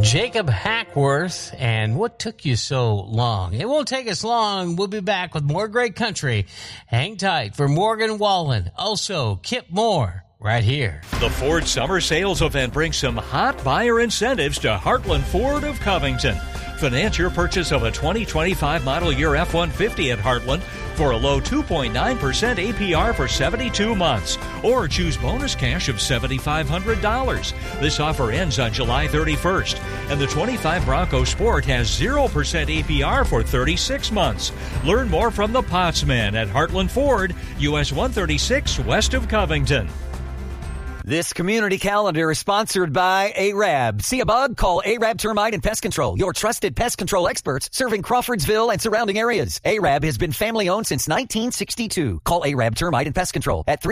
Jacob Hackworth, and What Took You So Long? It won't take us long. We'll be back with more great country. Hang tight for Morgan Wallen. Also, Kip Moore, right here. The Ford Summer Sales Event brings some hot buyer incentives to Heartland Ford of Covington. Finance your purchase of a 2025 model year F-150 at Heartland for a low 2.9% APR for 72 months, or choose bonus cash of $7,500. This offer ends on July 31st, and the 25 Bronco Sport has 0% APR for 36 months. Learn more from the Potsman at Heartland Ford, US 136 west of Covington. This community calendar is sponsored by ARAB. See a bug? Call ARAB Termite and Pest Control, your trusted pest control experts serving Crawfordsville and surrounding areas. ARAB has been family-owned since 1962. Call ARAB Termite and Pest Control at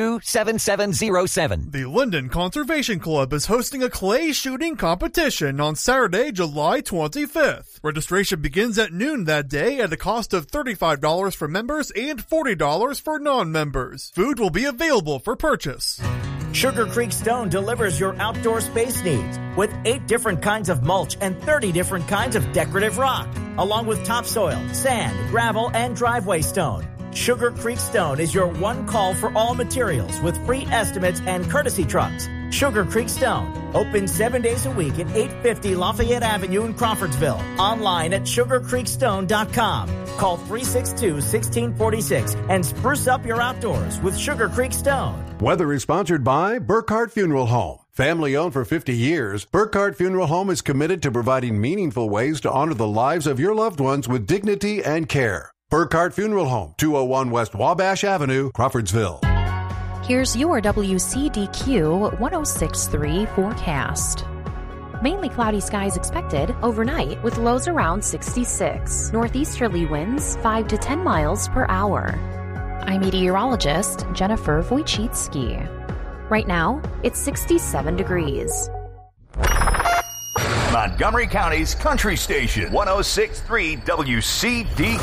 362-7707. The Linden Conservation Club is hosting a clay shooting competition on Saturday, July 25th. Registration begins at noon that day at a cost of $35 for members and $40 for non-members. Food will be available for purchase. Sugar Creek Stone delivers your outdoor space needs with 8 different kinds of mulch and 30 different kinds of decorative rock, along with topsoil, sand, gravel, and driveway stone. Sugar Creek Stone is your one call for all materials with free estimates and courtesy trucks. Sugar Creek Stone, open 7 days a week at 850 Lafayette Avenue in Crawfordsville. Online at sugarcreekstone.com. Call 362-1646 and spruce up your outdoors with Sugar Creek Stone. Weather is sponsored by Burkhardt Funeral Home. Family owned for 50 years, Burkhardt Funeral Home is committed to providing meaningful ways to honor the lives of your loved ones with dignity and care. Burkhardt Funeral Home, 201 West Wabash Avenue, Crawfordsville. Here's your WCDQ 106.3 forecast. Mainly cloudy skies expected overnight with lows around 66. Northeasterly winds 5 to 10 miles per hour. I'm meteorologist Jennifer Wojcicki. Right now, it's 67 degrees. Montgomery County's Country Station, 106.3 WCDQ.